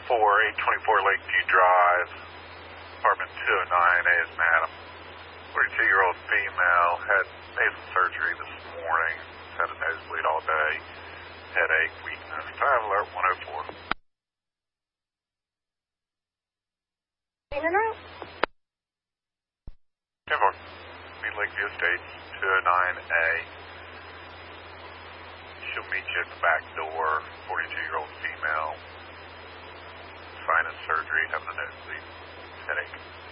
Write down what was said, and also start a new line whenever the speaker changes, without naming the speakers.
Lakeview Drive, apartment 209A is Madam. 42-year-old female, had nasal surgery this morning, had a nosebleed all day, headache, weakness, time alert 104.
In and out?
10-4, meet Lakeview Estates, 209A. She'll meet you at the back door, 42-year-old female, sinus surgery, having a nosebleed, headache.